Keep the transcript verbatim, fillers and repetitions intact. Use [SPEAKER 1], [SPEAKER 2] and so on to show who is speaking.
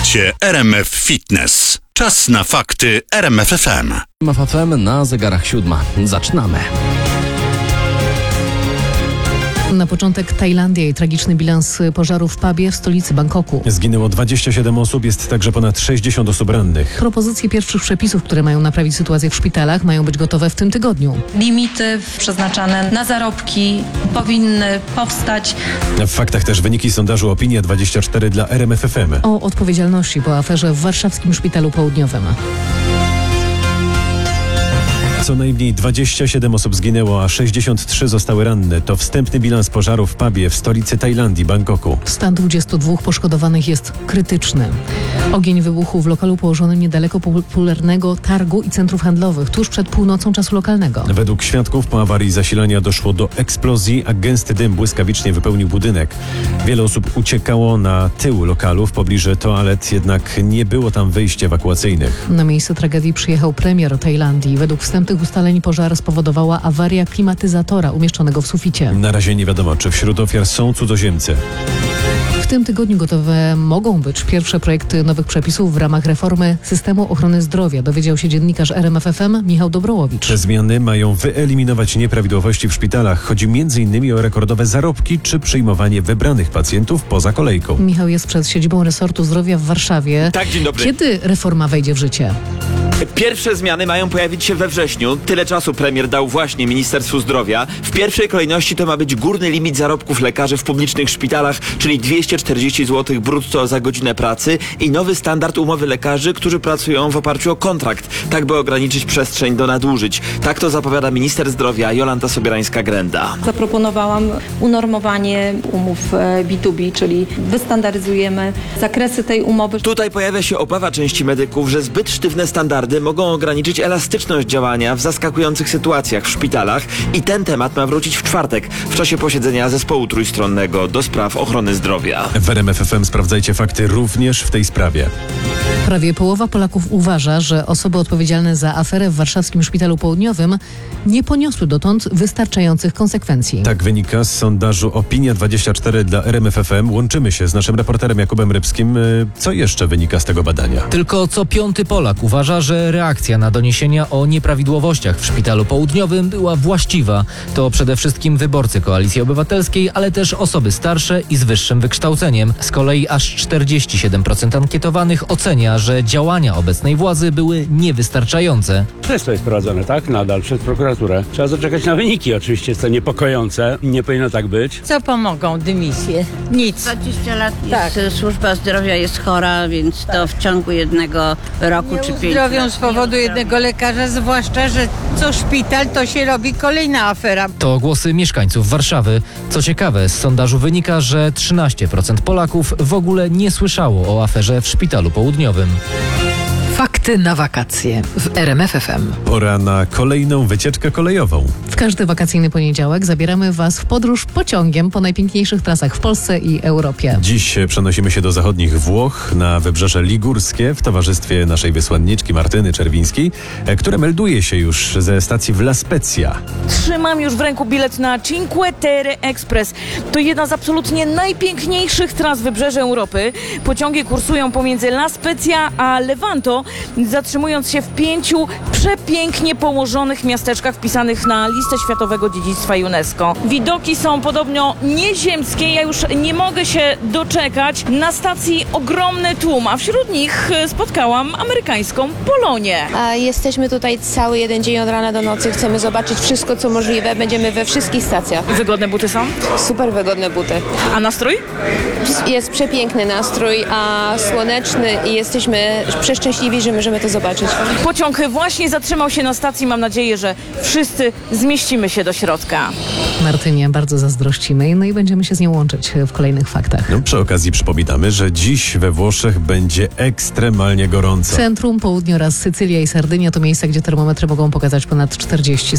[SPEAKER 1] Słuchacie R M F Fitness. Czas na fakty R M F F M.
[SPEAKER 2] R M F F M na zegarach siódma. Zaczynamy.
[SPEAKER 3] Na początek Tajlandia i tragiczny bilans pożaru w pubie w stolicy Bangkoku.
[SPEAKER 4] Zginęło dwadzieścia siedem osób, jest także ponad sześćdziesiąt osób rannych.
[SPEAKER 3] Propozycje pierwszych przepisów, które mają naprawić sytuację w szpitalach, mają być gotowe w tym tygodniu.
[SPEAKER 5] Limity przeznaczane na zarobki powinny powstać.
[SPEAKER 4] W faktach też wyniki sondażu Opinia dwadzieścia cztery dla R M F F M.
[SPEAKER 3] O odpowiedzialności po aferze w warszawskim szpitalu południowym.
[SPEAKER 4] Co najmniej dwadzieścia siedem osób zginęło, a sześćdziesiąt trzy zostały ranne. To wstępny bilans pożaru w pubie w stolicy Tajlandii, Bangkoku.
[SPEAKER 3] Stan dwudziestu dwóch poszkodowanych jest krytyczny. Ogień wybuchł w lokalu położonym niedaleko popularnego targu i centrów handlowych, tuż przed północą czasu lokalnego.
[SPEAKER 4] Według świadków po awarii zasilania doszło do eksplozji, a gęsty dym błyskawicznie wypełnił budynek. Wiele osób uciekało na tył lokalu w pobliżu toalet, jednak nie było tam wyjść ewakuacyjnych.
[SPEAKER 3] Na miejsce tragedii przyjechał premier Tajlandii. Według wstępnych ustaleń pożar spowodowała awaria klimatyzatora umieszczonego w suficie.
[SPEAKER 4] Na razie nie wiadomo, czy wśród ofiar są cudzoziemcy.
[SPEAKER 3] W tym tygodniu gotowe mogą być pierwsze projekty nowych przepisów w ramach reformy systemu ochrony zdrowia, dowiedział się dziennikarz R M F F M Michał Dobrołowicz.
[SPEAKER 4] Te zmiany mają wyeliminować nieprawidłowości w szpitalach. Chodzi między innymi o rekordowe zarobki czy przyjmowanie wybranych pacjentów poza kolejką.
[SPEAKER 3] Michał jest przed siedzibą resortu zdrowia w Warszawie.
[SPEAKER 6] Tak, dzień dobry.
[SPEAKER 3] Kiedy reforma wejdzie w życie?
[SPEAKER 6] Pierwsze zmiany mają pojawić się we wrześniu. Tyle czasu premier dał właśnie Ministerstwu Zdrowia. W pierwszej kolejności to ma być górny limit zarobków lekarzy w publicznych szpitalach, czyli dwieście czterdzieści złotych brutto za godzinę pracy i nowy standard umowy lekarzy, którzy pracują w oparciu o kontrakt, tak by ograniczyć przestrzeń do nadużyć. Tak to zapowiada minister zdrowia Jolanta Sobierańska-Grenda.
[SPEAKER 5] Zaproponowałam unormowanie umów B dwa B, czyli wystandaryzujemy zakresy tej umowy.
[SPEAKER 6] Tutaj pojawia się obawa części medyków, że zbyt sztywne standardy mogą ograniczyć elastyczność działania w zaskakujących sytuacjach w szpitalach i ten temat ma wrócić w czwartek w czasie posiedzenia zespołu trójstronnego do spraw ochrony zdrowia.
[SPEAKER 4] W R M F F M sprawdzajcie fakty również w tej sprawie.
[SPEAKER 3] Prawie połowa Polaków uważa, że osoby odpowiedzialne za aferę w warszawskim szpitalu południowym nie poniosły dotąd wystarczających konsekwencji.
[SPEAKER 4] Tak wynika z sondażu Opinia dwadzieścia cztery dla R M F F M. Łączymy się z naszym reporterem Jakubem Rybskim. Co jeszcze wynika z tego badania?
[SPEAKER 7] Tylko co piąty Polak uważa, że reakcja na doniesienia o nieprawidłowościach w szpitalu południowym była właściwa. To przede wszystkim wyborcy Koalicji Obywatelskiej, ale też osoby starsze i z wyższym wykształceniem. Z kolei aż czterdzieści siedem procent ankietowanych ocenia, że działania obecnej władzy były niewystarczające.
[SPEAKER 8] Śledztwo jest prowadzone, tak? Nadal przez prokuraturę. Trzeba zaczekać na wyniki. Oczywiście jest to niepokojące. Nie powinno tak być.
[SPEAKER 9] Co pomogą dymisje? Nic.
[SPEAKER 10] dwadzieścia lat
[SPEAKER 9] Tak.
[SPEAKER 10] jest, służba zdrowia jest chora, więc to w ciągu jednego roku
[SPEAKER 9] Nie
[SPEAKER 10] czy pięciu
[SPEAKER 9] uzdrowią
[SPEAKER 10] lat
[SPEAKER 9] z powodu
[SPEAKER 10] nie
[SPEAKER 9] jednego lekarza, zwłaszcza, że co szpital, to się robi kolejna afera.
[SPEAKER 7] To głosy mieszkańców Warszawy. Co ciekawe, z sondażu wynika, że trzynaście procent Polaków w ogóle nie słyszało o aferze w szpitalu południowym.
[SPEAKER 11] Fakty na wakacje w R M F F M.
[SPEAKER 4] Pora na kolejną wycieczkę kolejową.
[SPEAKER 3] W każdy wakacyjny poniedziałek zabieramy Was w podróż pociągiem po najpiękniejszych trasach w Polsce i Europie.
[SPEAKER 4] Dziś przenosimy się do zachodnich Włoch, na Wybrzeże Ligurskie w towarzystwie naszej wysłanniczki Martyny Czerwińskiej, która melduje się już ze stacji w La Spezia.
[SPEAKER 12] Trzymam już w ręku bilet na Cinque Terre Express. To jedna z absolutnie najpiękniejszych tras wybrzeża Europy. Pociągi kursują pomiędzy La Spezia a Levanto, zatrzymując się w pięciu przepięknie położonych miasteczkach wpisanych na listę Światowego Dziedzictwa UNESCO. Widoki są podobno nieziemskie. Ja już nie mogę się doczekać. Na stacji ogromny tłum, a wśród nich spotkałam amerykańską Polonię.
[SPEAKER 13] A jesteśmy tutaj cały jeden dzień od rana do nocy. Chcemy zobaczyć wszystko, co możliwe. Będziemy we wszystkich stacjach.
[SPEAKER 12] Wygodne buty są?
[SPEAKER 13] Super wygodne buty.
[SPEAKER 12] A nastrój?
[SPEAKER 13] Jest przepiękny nastrój, a słoneczny i jesteśmy przeszczęśliwi, że możemy to zobaczyć.
[SPEAKER 12] Pociąg właśnie zatrzymał się na stacji. Mam nadzieję, że wszyscy zmieścimy się do środka.
[SPEAKER 3] Martynie bardzo zazdrościmy, no i będziemy się z nią łączyć w kolejnych faktach.
[SPEAKER 4] No, przy okazji przypominamy, że dziś we Włoszech będzie ekstremalnie gorąco.
[SPEAKER 3] Centrum, południe oraz Sycylia i Sardynia to miejsca, gdzie termometry mogą pokazać ponad czterdzieści